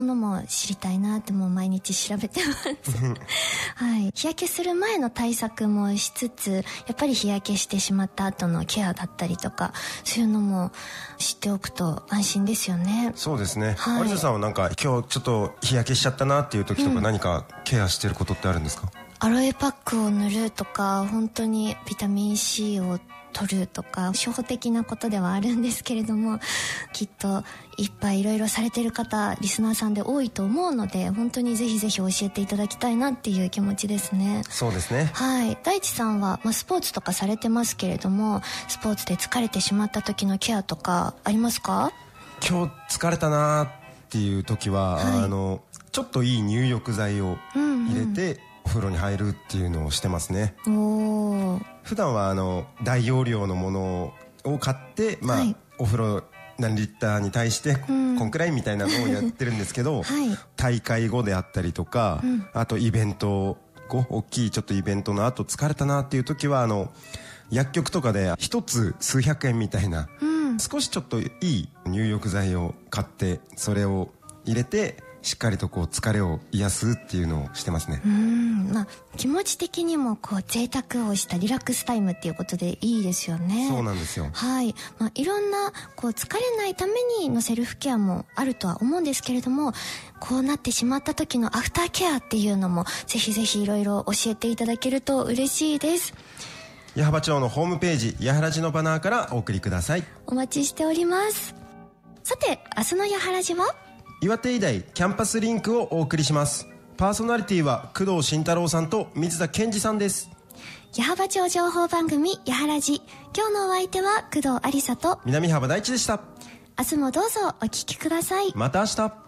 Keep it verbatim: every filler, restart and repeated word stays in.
のも知りたいなってもう毎日調べてますはい、日焼けする前の対策もしつつ、やっぱり日焼けしてしまった後のケアだったりとか、そういうのも知っておくと安心ですよね。 そうですね、 はい、 有沙さんはなんか今日ちょっと日焼けしちゃったなっていう時とか、何かケアしてることってあるんですか？ アロエパックを塗るとか、本当にビタミン C を取るとか、初歩的なことではあるんですけれども、きっといっぱいいろいろされてる方、リスナーさんで多いと思うので、本当にぜひぜひ教えていただきたいなっていう気持ちですね。 そうですね。 はい、大地さんは、まあ、スポーツとかされてますけれども、スポーツで疲れてしまった時のケアとかありますか？ 今日疲れたなっていう時は、はい、あのちょっといい入浴剤を入れて、うんうん、お風呂に入るっていうのをしてますね。おー、普段はあの大容量のものを買って、まあはい、お風呂何リッターに対してこんくらいみたいなのをやってるんですけど、はい、大会後であったりとか、うん、あとイベント後、大きいちょっとイベントの後疲れたなっていう時は、あの薬局とかで一つ数百円みたいな、うん、少しちょっといい入浴剤を買って、それを入れてしっかりとこう疲れを癒すっていうのをしてますね。うーん、まあ、気持ち的にもこう贅沢をしたリラックスタイムっていうことでいいですよね。 そうなんですよ。 はい、まあ、いろんなこう疲れないためにのセルフケアもあるとは思うんですけれども、こうなってしまった時のアフターケアっていうのもぜひぜひいろいろ教えていただけると嬉しいです。 矢巾町のホームページ、やはらじのバナーからお送りください。 お待ちしております。さて、明日のやはらじは岩手医大キャンパスリンクをお送りします。パーソナリティは工藤慎太郎さんと水田健二さんです。 矢巾町情報番組やはらじ、今日のお相手は工藤有沙と南幅大地でした。 明日もどうぞお聞きください。 また明日。